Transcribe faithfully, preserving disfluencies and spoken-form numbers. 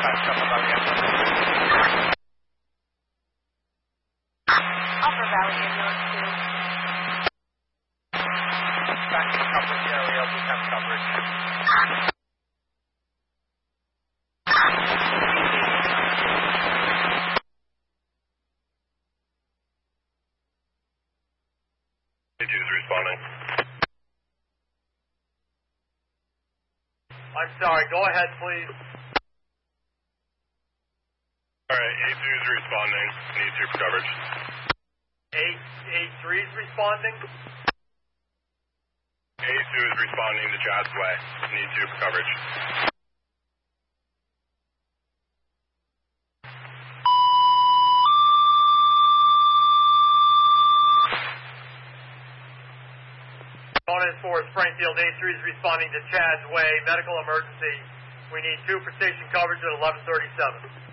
Back up about again. Upper Valley Ambulance two. Back to coverage area, we have coverage. Responding. I'm sorry, go ahead, please. Alright, A two is responding. Need two for coverage. A three is responding? A two is responding to Chad's Way. Need two for coverage. For Springfield, A three is responding to Chad's Way, medical emergency. We need two for station coverage at eleven thirty-seven.